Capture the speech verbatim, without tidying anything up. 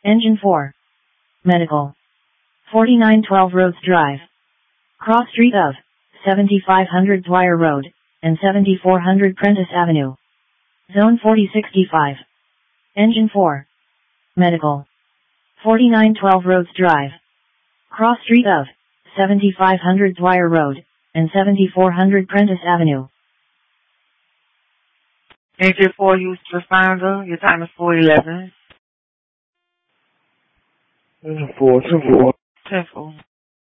Engine four. Medical. forty-nine twelve Rhodes Drive. Cross street of seventy-five hundred Dwyer Road and seventy-four hundred Prentice Avenue. Zone forty sixty-five. Engine four. Medical. forty-nine twelve Rhodes Drive. Cross street of seventy-five hundred Dwyer Road and seventy-four hundred Prentice Avenue. Engine four, Houston responder. Your time is four eleven. Engine four, ten four. ten four.